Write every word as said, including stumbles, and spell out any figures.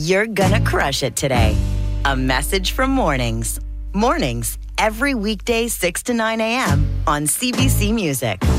You're gonna crush it today. A message from Mornings. Mornings, every weekday, six to nine a.m. on C B C Music.